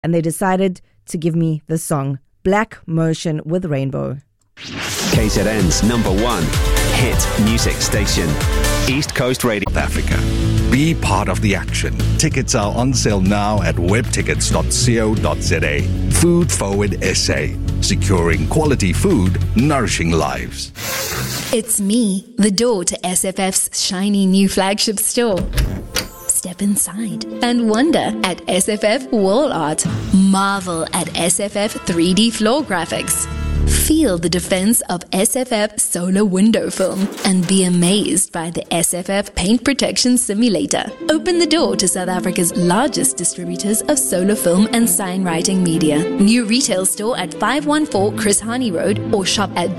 and they decided to give me the song Black Motion with Rainbow. KZN's #1 hit music station, East Coast Radio. South Africa. Be part of the action. Tickets are on sale now at webtickets.co.za. Food Forward SA. Securing quality food, nourishing lives. It's me, the door to SFF's shiny new flagship store. Step inside and wonder at SFF wall art. Marvel at SFF 3D floor graphics. Feel the defense of SFF solar window film and be amazed by the SFF paint protection simulator. Open the door to South Africa's largest distributors of solar film and sign writing media. New retail store at 514 Chris Hani Road or shop at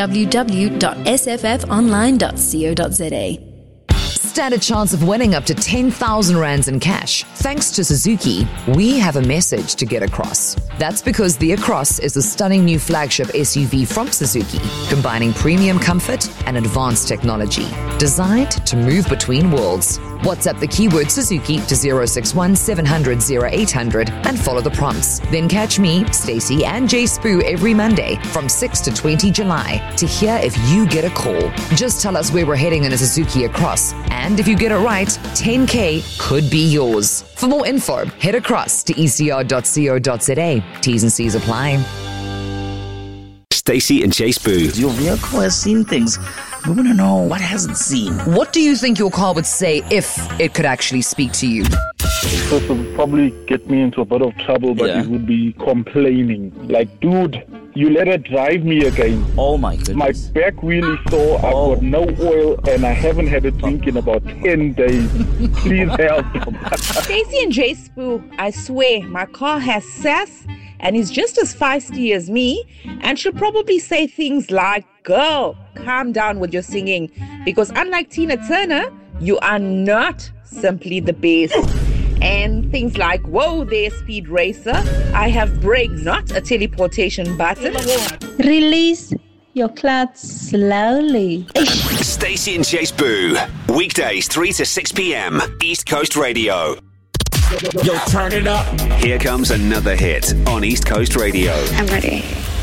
www.sffonline.co.za. Stand a chance of winning up to 10,000 rands in cash. Thanks to Suzuki, we have a message to get across. That's because the Across is a stunning new flagship SUV from Suzuki, combining premium comfort and advanced technology, designed to move between worlds. WhatsApp the keyword Suzuki to 061 700 0800 and follow the prompts. Then catch me, Stacey, and Jay Spoo every Monday from 6 to 20 July to hear if you get a call. Just tell us where we're heading in a Suzuki Across, and if you get it right, 10K could be yours. For more info, head across to ecr.co.za. T's and C's apply. Stacey and Jay Spoo. Your vehicle has seen things. We want to know what hasn't seen. What do you think your car would say if it could actually speak to you? This would probably get me into a bit of trouble, but it would be complaining. Like, dude, you let her drive me again. Oh my goodness. My back wheel is sore, I've got no oil, and I haven't had a drink in about 10 days. Please help. Stacey and Jay Spoo, I swear, my car has sass and is just as feisty as me, and she'll probably say things like, girl, calm down with your singing, because unlike Tina Turner, you are not simply the best. And things like, whoa there, speed racer, I have brake, not a teleportation button. Release your clutch slowly. Stacey and Jay Spoo, weekdays 3 to 6 p.m, East Coast Radio. Yo, turn it up. Here comes another hit on East Coast Radio. I'm ready.